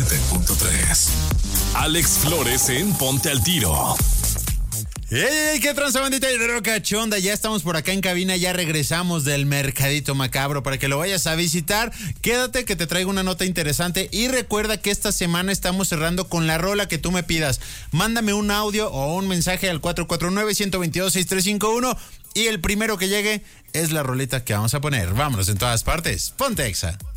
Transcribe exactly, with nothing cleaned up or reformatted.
siete punto tres. Alex Flores en Ponte al Tiro. ¡Ey, ey, qué tranza, bandita y roca chonda! Ya estamos por acá en cabina, ya regresamos del Mercadito Macabro para que lo vayas a visitar. Quédate que te traigo una nota interesante y recuerda que esta semana estamos cerrando con la rola que tú me pidas. Mándame un audio o un mensaje al cuatro cuatro nueve, uno dos dos, seis tres cinco uno y el primero que llegue es la rolita que vamos a poner. Vámonos en todas partes. Ponte Exa.